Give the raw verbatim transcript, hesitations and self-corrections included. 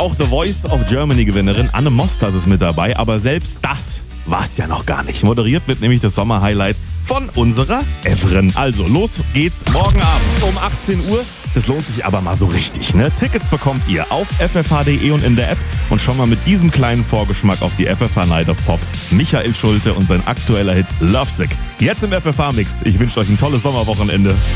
auch The Voice of Germany Gewinnerin Anne Mosters ist mit dabei, aber selbst das war's ja noch gar nicht. Moderiert wird nämlich das Sommerhighlight von unserer Evren. Also los geht's morgen Abend um achtzehn Uhr. Das lohnt sich aber mal so richtig, ne? Tickets bekommt ihr auf f f h punkt d e und in der App. Und schon mal mit diesem kleinen Vorgeschmack auf die F F H Night of Pop. Michael Schulte und sein aktueller Hit Lovesick. Jetzt im F F H-Mix. Ich wünsche euch ein tolles Sommerwochenende.